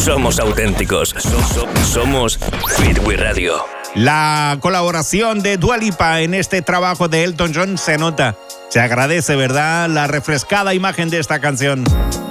Somos auténticos. Somos Fit We Radio. La colaboración de Dua Lipa en este trabajo de Elton John se nota. Se agradece, ¿verdad? La refrescada imagen de esta canción.